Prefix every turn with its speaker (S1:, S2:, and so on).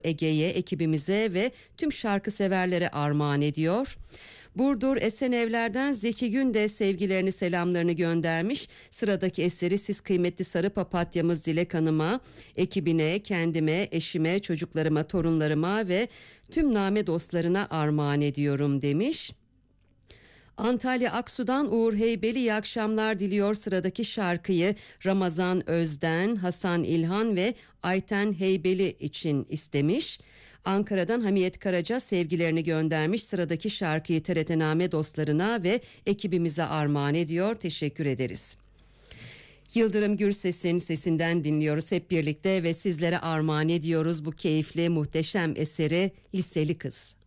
S1: Ege'ye, ekibimize ve tüm şarkı severlere armağan ediyor. Burdur Esenevler'den Zeki Gün de sevgilerini, selamlarını göndermiş. Sıradaki eseri siz kıymetli sarı papatyamız Dilek Hanım'a, ekibine, kendime, eşime, çocuklarıma, torunlarıma ve tüm name dostlarına armağan ediyorum demiş. Antalya Aksu'dan Uğur Heybeli iyi akşamlar diliyor. Sıradaki şarkıyı Ramazan Özden, Hasan İlhan ve Ayten Heybeli için istemiş. Ankara'dan Hamiyet Karaca sevgilerini göndermiş. Sıradaki şarkıyı TRT-Name dostlarına ve ekibimize armağan ediyor. Teşekkür ederiz. Yıldırım Gürses'in sesinden dinliyoruz hep birlikte ve sizlere armağan ediyoruz bu keyifli, muhteşem eseri Liseli Kız.